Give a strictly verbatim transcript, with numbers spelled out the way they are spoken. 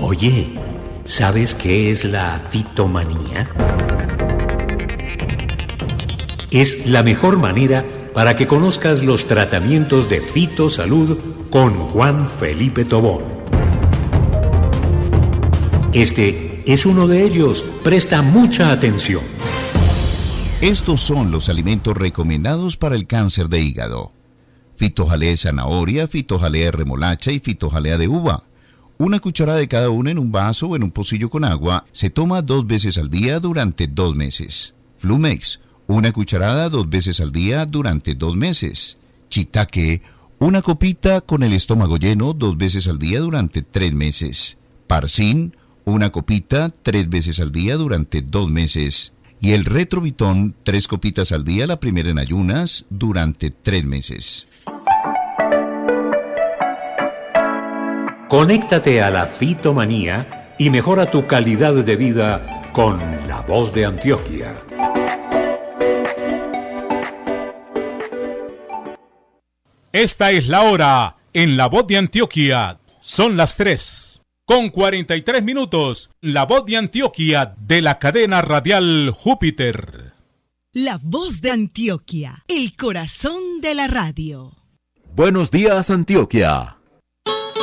Oye, ¿sabes qué es la fitomanía? Es la mejor manera para que conozcas los tratamientos de fitosalud con Juan Felipe Tobón. Este es uno de ellos. Presta mucha atención. Estos son los alimentos recomendados para el cáncer de hígado: fitojalea de zanahoria, fitojalea de remolacha y fitojalea de uva. Una cucharada de cada una en un vaso o en un pocillo con agua. Se toma dos veces al día durante dos meses. Flumex, una cucharada dos veces al día durante dos meses. Shiitake, una copita con el estómago lleno dos veces al día durante tres meses. Parsin, una copita tres veces al día durante dos meses. Y el Retrovitón, tres copitas al día, la primera en ayunas, durante tres meses. Conéctate a la fitomanía y mejora tu calidad de vida con La Voz de Antioquia. Esta es la hora en La Voz de Antioquia. Son las tres, con cuarenta y tres minutos. La Voz de Antioquia de la cadena radial Júpiter. La Voz de Antioquia, el corazón de la radio. Buenos días, Antioquia.